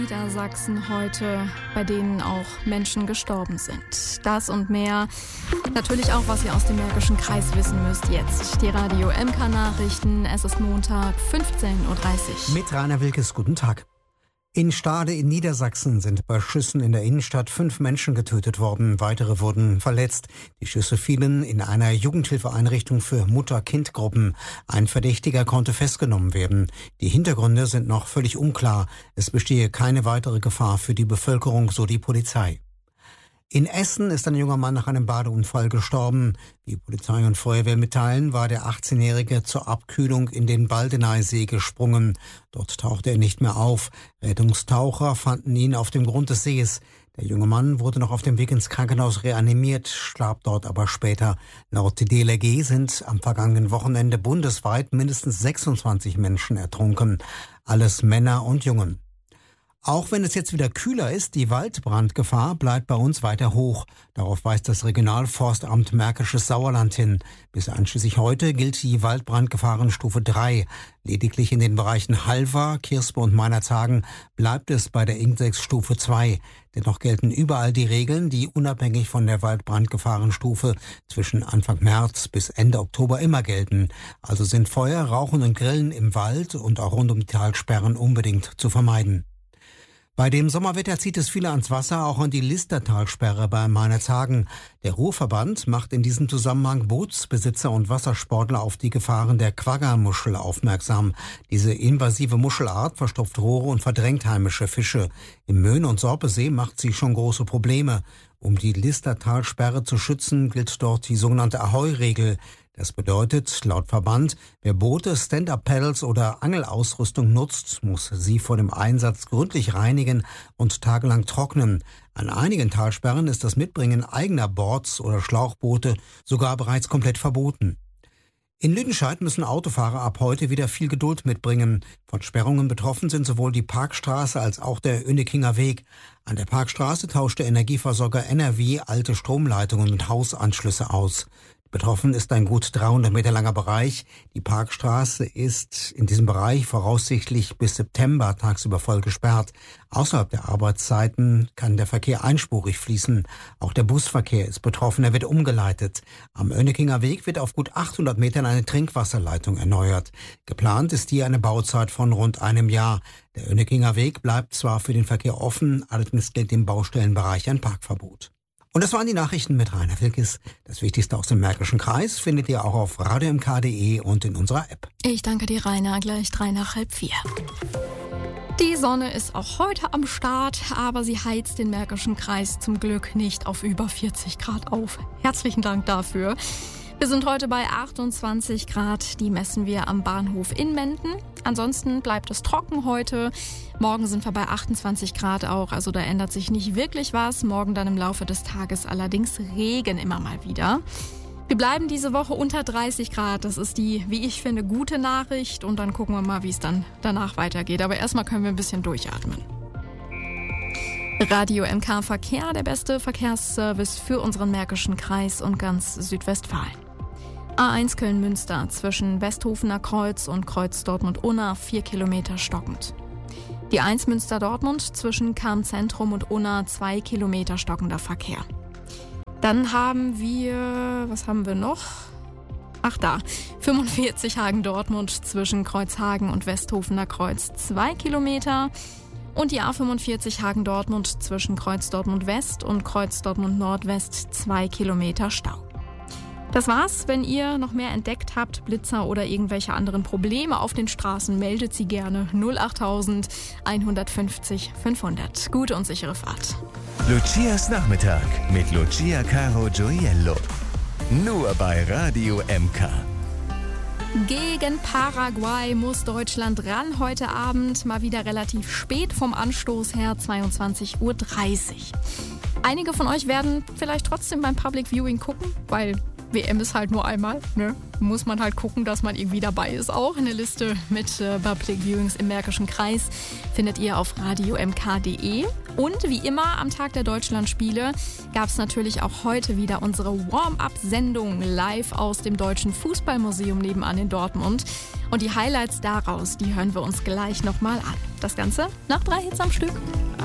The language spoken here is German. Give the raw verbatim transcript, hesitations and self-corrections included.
Niedersachsen heute, bei denen auch Menschen gestorben sind. Das und mehr, natürlich auch, was ihr aus dem Märkischen Kreis wissen müsst jetzt. Die Radio M K-Nachrichten, es ist Montag, fünfzehn Uhr dreißig. Mit Rainer Wilkes, guten Tag. In Stade in Niedersachsen sind bei Schüssen in der Innenstadt fünf Menschen getötet worden. Weitere wurden verletzt. Die Schüsse fielen in einer Jugendhilfeeinrichtung für Mutter-Kind-Gruppen. Ein Verdächtiger konnte festgenommen werden. Die Hintergründe sind noch völlig unklar. Es bestehe keine weitere Gefahr für die Bevölkerung, so die Polizei. In Essen ist ein junger Mann nach einem Badeunfall gestorben. Wie Polizei und Feuerwehr mitteilen, war der achtzehnjährige zur Abkühlung in den Baldeneysee gesprungen. Dort tauchte er nicht mehr auf. Rettungstaucher fanden ihn auf dem Grund des Sees. Der junge Mann wurde noch auf dem Weg ins Krankenhaus reanimiert, starb dort aber später. Laut D L R G sind am vergangenen Wochenende bundesweit mindestens sechsundzwanzig Menschen ertrunken. Alles Männer und Jungen. Auch wenn es jetzt wieder kühler ist, die Waldbrandgefahr bleibt bei uns weiter hoch. Darauf weist das Regionalforstamt Märkisches Sauerland hin. Bis einschließlich heute gilt die Waldbrandgefahrenstufe drei. Lediglich in den Bereichen Halver, Kirspe und Meinerzhagen bleibt es bei der Indexstufe zwei. Dennoch gelten überall die Regeln, die unabhängig von der Waldbrandgefahrenstufe zwischen Anfang März bis Ende Oktober immer gelten. Also sind Feuer, Rauchen und Grillen im Wald und auch rund um die Talsperren unbedingt zu vermeiden. Bei dem Sommerwetter zieht es viele ans Wasser, auch an die Listertalsperre bei Meinerzhagen. Der Ruhrverband macht in diesem Zusammenhang Bootsbesitzer und Wassersportler auf die Gefahren der Quagga-Muschel aufmerksam. Diese invasive Muschelart verstopft Rohre und verdrängt heimische Fische. Im Möhne- und Sorpesee macht sie schon große Probleme. Um die Listertalsperre zu schützen, gilt dort die sogenannte Ahoi-Regel. Das bedeutet, laut Verband, wer Boote, Stand-Up-Paddles oder Angelausrüstung nutzt, muss sie vor dem Einsatz gründlich reinigen und tagelang trocknen. An einigen Talsperren ist das Mitbringen eigener Boards oder Schlauchboote sogar bereits komplett verboten. In Lüdenscheid müssen Autofahrer ab heute wieder viel Geduld mitbringen. Von Sperrungen betroffen sind sowohl die Parkstraße als auch der Önnekinger Weg. An der Parkstraße tauscht der Energieversorger N R W alte Stromleitungen und Hausanschlüsse aus. Betroffen ist ein gut dreihundert Meter langer Bereich. Die Parkstraße ist in diesem Bereich voraussichtlich bis September tagsüber voll gesperrt. Außerhalb der Arbeitszeiten kann der Verkehr einspurig fließen. Auch der Busverkehr ist betroffen, er wird umgeleitet. Am Önnekinger Weg wird auf gut achthundert Metern eine Trinkwasserleitung erneuert. Geplant ist hier eine Bauzeit von rund einem Jahr. Der Önnekinger Weg bleibt zwar für den Verkehr offen, allerdings gilt im Baustellenbereich ein Parkverbot. Und das waren die Nachrichten mit Rainer Wilkes. Das Wichtigste aus dem Märkischen Kreis findet ihr auch auf radio m k punkt d e und in unserer App. Ich danke dir, Rainer. Gleich drei nach halb vier. Die Sonne ist auch heute am Start, aber sie heizt den Märkischen Kreis zum Glück nicht auf über vierzig Grad auf. Herzlichen Dank dafür. Wir sind heute bei achtundzwanzig Grad, die messen wir am Bahnhof in Menden. Ansonsten bleibt es trocken heute. Morgen sind wir bei achtundzwanzig Grad auch, also da ändert sich nicht wirklich was. Morgen dann im Laufe des Tages allerdings Regen immer mal wieder. Wir bleiben diese Woche unter dreißig Grad, das ist die, wie ich finde, gute Nachricht. Und dann gucken wir mal, wie es dann danach weitergeht. Aber erstmal können wir ein bisschen durchatmen. Radio M K Verkehr, der beste Verkehrsservice für unseren Märkischen Kreis und ganz Südwestfalen. A eins Köln-Münster zwischen Westhofener Kreuz und Kreuz Dortmund-Unna vier Kilometer stockend. Die eins Münster-Dortmund zwischen Cham-Zentrum und Unna zwei Kilometer stockender Verkehr. Dann haben wir, was haben wir noch? Ach da, fünfundvierzig Hagen-Dortmund zwischen Kreuzhagen und Westhofener Kreuz zwei Kilometer. Und die A fünfundvierzig Hagen-Dortmund zwischen Kreuz Dortmund-West und Kreuz Dortmund-Nordwest zwei Kilometer Stau. Das war's. Wenn ihr noch mehr entdeckt habt, Blitzer oder irgendwelche anderen Probleme auf den Straßen, meldet sie gerne null achttausend einhundertfünfzig fünfhundert. Gute und sichere Fahrt. Lucias Nachmittag mit Lucia Caro Gioiello. Nur bei Radio M K. Gegen Paraguay muss Deutschland ran heute Abend. Mal wieder relativ spät vom Anstoß her, zweiundzwanzig Uhr dreißig. Einige von euch werden vielleicht trotzdem beim Public Viewing gucken, weil W M ist halt nur einmal, ne? muss man halt gucken, dass man irgendwie dabei ist. Auch eine Liste mit äh, Public Viewings im Märkischen Kreis findet ihr auf radio m k punkt d e. Und wie immer am Tag der Deutschlandspiele gab es natürlich auch heute wieder unsere Warm-up-Sendung live aus dem Deutschen Fußballmuseum nebenan in Dortmund. Und die Highlights daraus, die hören wir uns gleich nochmal an. Das Ganze nach drei Hits am Stück.